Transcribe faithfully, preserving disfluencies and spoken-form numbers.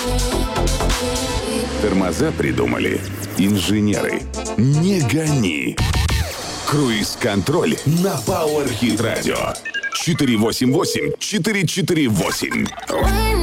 Тормоза придумали инженеры. Не гони. Круиз-контроль на Power Hit Radio. четыре восемь восемь четыре четыре восемь.